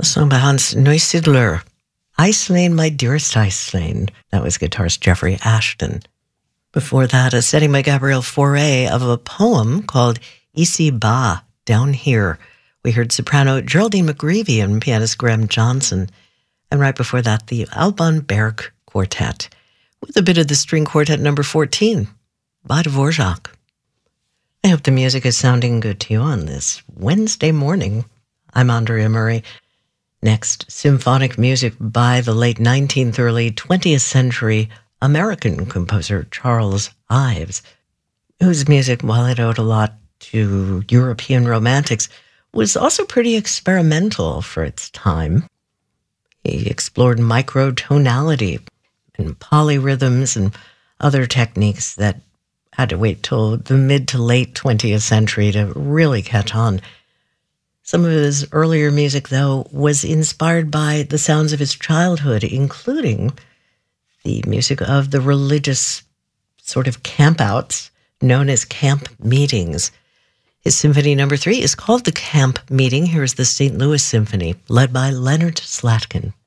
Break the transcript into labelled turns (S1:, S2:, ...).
S1: song by Hans Neusiedler, Ice Lane, My Dearest Ice Lane. That was guitarist Jeffrey Ashton. Before that, a setting by Gabrielle Fauré of a poem called Ici Bas, Down Here. We heard soprano Geraldine McGreevy and pianist Graham Johnson. And right before that, the Alban Berg Quartet, with a bit of the string quartet number 14 by Dvorak. I hope the music is sounding good to you on this Wednesday morning. I'm Andrea Murray. Next, symphonic music by the late 19th, early 20th century American composer Charles Ives, whose music, while it owed a lot to European romantics, was also pretty experimental for its time. He explored microtonality and polyrhythms and other techniques that had to wait till the mid to late 20th century to really catch on. Some of his earlier music, though, was inspired by the sounds of his childhood, including the music of the religious sort of campouts known as camp meetings. His Symphony No. 3 is called the Camp Meeting. Here's the St. Louis Symphony, led by Leonard Slatkin.